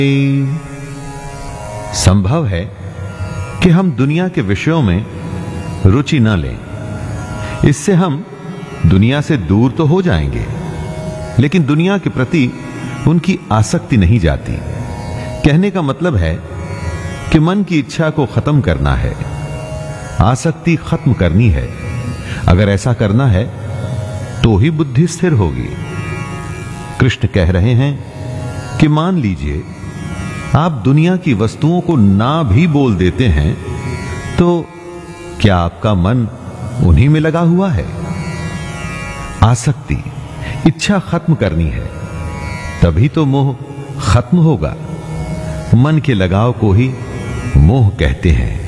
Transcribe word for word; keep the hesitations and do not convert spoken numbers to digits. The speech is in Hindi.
संभव है कि हम दुनिया के विषयों में रुचि न लें। इससे हम दुनिया से दूर तो हो जाएंगे, लेकिन दुनिया के प्रति उनकी आसक्ति नहीं जाती। कहने का मतलब है कि मन की इच्छा को खत्म करना है, आसक्ति खत्म करनी है। अगर ऐसा करना है तो ही बुद्धि स्थिर होगी। कृष्ण कह रहे हैं कि मान लीजिए आप दुनिया की वस्तुओं को ना भी बोल देते हैं, तो क्या आपका मन उन्हीं में लगा हुआ है? आसक्ति, इच्छा खत्म करनी है, तभी तो मोह खत्म होगा। मन के लगाव को ही मोह कहते हैं।